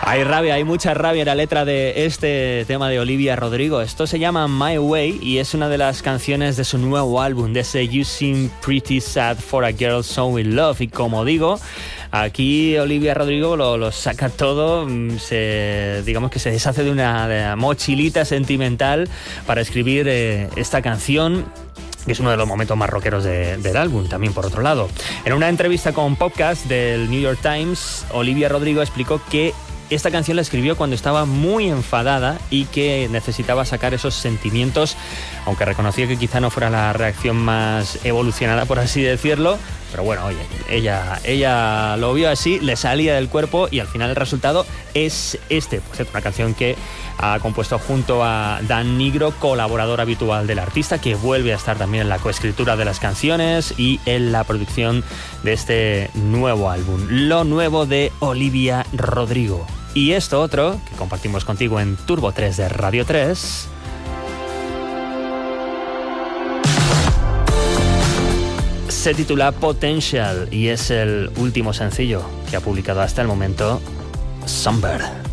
Hay rabia, hay mucha rabia en la letra de este tema de Olivia Rodrigo. Esto se llama My Way y es una de las canciones de su nuevo álbum, de ese You Seem Pretty Sad for a Girl So In Love. Y como digo, aquí Olivia Rodrigo lo saca todo, digamos que se deshace de una mochilita sentimental para escribir esta canción, que es uno de los momentos más rockeros del álbum, también por otro lado. En una entrevista con Podcast del New York Times, Olivia Rodrigo explicó que esta canción la escribió cuando estaba muy enfadada y que necesitaba sacar esos sentimientos, aunque reconoció que quizá no fuera la reacción más evolucionada, por así decirlo. Pero bueno, oye, ella lo vio así, le salía del cuerpo y al final el resultado es este. Pues es una canción que ha compuesto junto a Dan Nigro, colaborador habitual del artista, que vuelve a estar también en la coescritura de las canciones y en la producción de este nuevo álbum, lo nuevo de Olivia Rodrigo. Y esto otro, que compartimos contigo en Turbo 3 de Radio 3... se titula Potential y es el último sencillo que ha publicado hasta el momento Songbird.